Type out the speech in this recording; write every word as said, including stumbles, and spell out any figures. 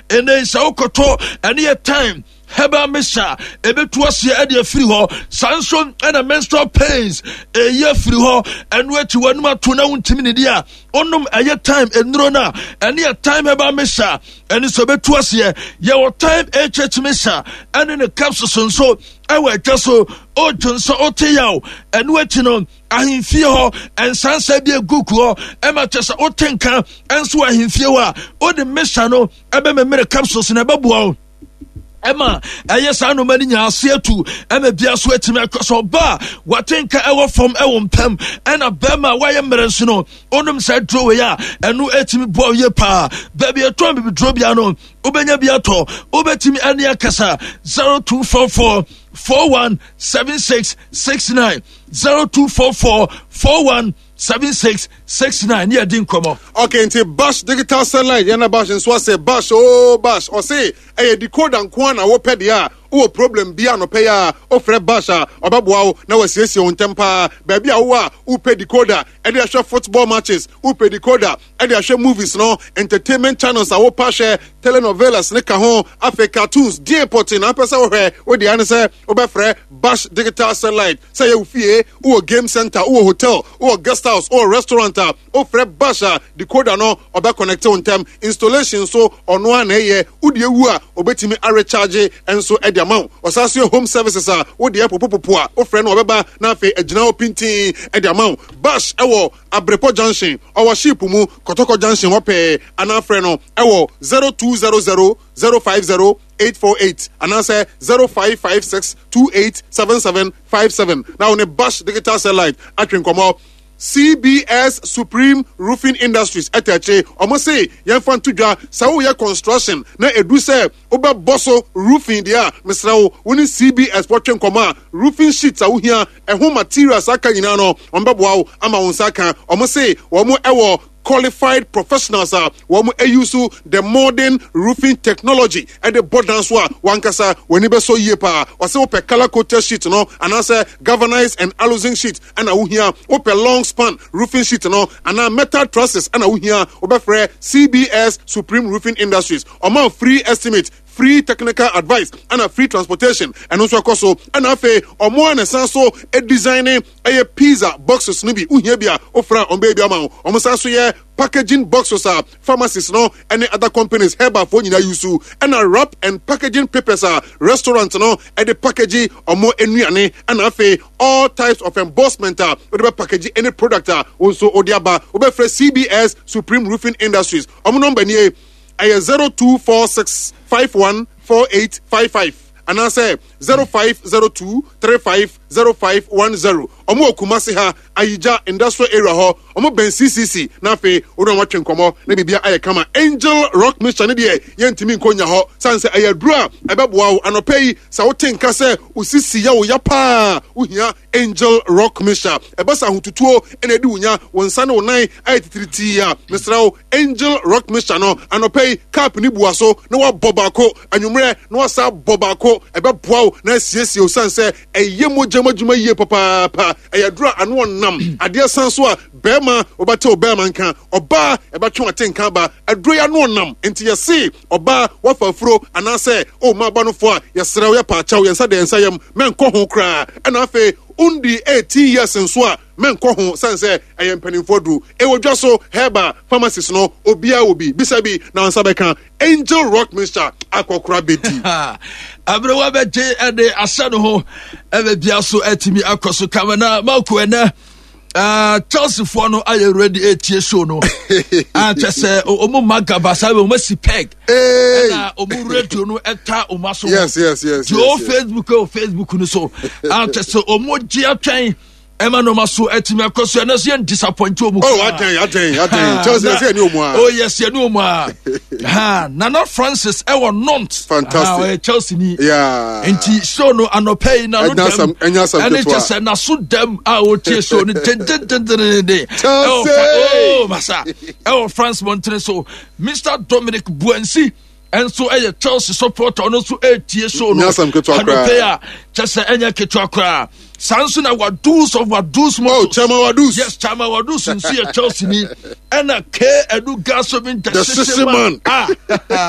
ene sa okoto ene ye time Heba Misha, ebe tuasi edi e free ho, sanson and a menstrual pains, a year free ho, and wait to one month to now intimidia. Onum a year time and rona, and near time Heba Misha, and it's a bit tuasi, your time H H Misha, and in a capsule so, I will just so, oh Johnson, oh Teo, and waiting on, I him fear and Sansa be a guku, Emma Chessa, oh Tenka, and so I him fear, oh the Mishano, I be made a capsules in a bubble. Emma, yes, I know many nya see to Emma bia so etime akoso ba watenka ewo from ewon pem and a bema why emrenso no onum say draw ya enu etime bo ye pa baby eto be draw bia no obenya bia to obetime ane akasa zero two four four four one seven six six nine zero two four four four one seven six six nine near din komo. Okay, into Bash digital satellite yana Bash and so say Bash oh Bash or say a decoder and kwana wo pedia o problem bia no pay ya o fre Basha obaboa na wasiesie on temper baby a wo a o pay decoder e dey show football matches o pay decoder e dey show movies no entertainment channels a wo pa share telenovelas ne ka ho afi cartoons dey porting na pesa wo hwe wo dey an say obefre Bash digital satellite say you fie o game center o hotel o guest house or restaurant o fre Basha decoder no oba connect on time installation so ono an eye udi ewu a obetimi a recharge enso e de amount osasio home services a odi epopopo a o fre no obeba na afi agina opintin e de amount Bash ewo Abrepo junction owo ship mu Kotoko junction ope ana fre no ewo zero two zero zero zero five zero eight four eight and answer zero five five six two eight seven seven five seven. Now on a Bash digital satellite atwin komo C B S Supreme Roofing Industries etache omo say yen fan tudwa sawo ye construction na edu say oba bosso roofing dia mesrawo woni C B S potwen koma roofing sheets awo hia ehun materials aka nyina no ombeboa ama wonsaka omo say omo ewo qualified professionals are one use the modern roofing technology and the board dance one wankasa when you so yepa or say open color coated sheet no and answer galvanized and aluzinc sheet and a here open long span roofing sheet no and a metal trusses and a here open C B S Supreme Roofing Industries amount free estimate free technical advice and a free transportation and also also and afe or more and so a designing a pizza boxes nibi uhebia ofra on baby amount almost so yeah packaging boxes are pharmacies no any other companies herba for you use and a wrap and packaging papers are restaurants no and the packaging or more enuane and afe all types of embossment are whatever packaging any product are also odiaba obe C B S Supreme Roofing Industries omo number ni I zero two four six five one four eight five five and I say zero five zero two three five zero five one zero. Omo Kumasi ha Ayija industrial area ho omo ben C C C na fe odo watwen komo na bibia aye kama Angel Rock Mission ne de yentimi nkonya ho sanse ayadura ebeboa wo anopai sa wotenka se usisi ya wo yapa uhia Angel Rock Mission ebasa hututuo ene di unya wonsa ne wonan ayetitriti ya Mister Angel Rock Mission no anopai cap ni buaso na wa bobako anwumre na wasa bobako ebeboa wo na siesie osanse eyemo jama ye papa pa ayadura anu nam ade sanso a bema obate obema nka oba ebatwe watenka ba adroya no nam enti yesi oba wafafuro anase o mabanofo a yesrew ya pa chaw yensa de yensa yam menko ho kra ana afi undi eighteen years nso a menko ho sanse ayempanimfo du e wodwa so herba pharmacies no obia obi bisabi na wansa beka Angel Rock Mister akokura beti abrewa beje ade asano ho ebe bia so atimi akoso kamana mako ena Uh, Chelsea for no I already eight show no. And just say omo magaba sabe omo si peg. Na omo radio no eta omo so. Yes yes yes. Jo Facebook o Facebook no so. And just say omo ji atwen Emma no maso etimi akoso na so disappoint omo. Oh aten aten aten. Chelsea say ni omo. Oh yes ye ni omo. Ha Nana Francis e won not. Fantastic. Chelsea ni. Yeah. Enti show no anopay na no dem. And it just say na so dem a o tie show ni oh masa. Oh France Montreal so Mister Dominic Buensi and so a Chelsea supporter on also a tie show no. Anopay just say enya ketwa kra. Samson our do's of our do's mo. Oh, Chama Wadus. Yes, Chama Wadus and see a Chelsea ni. And a K Edu Gasobin the system man. Ah.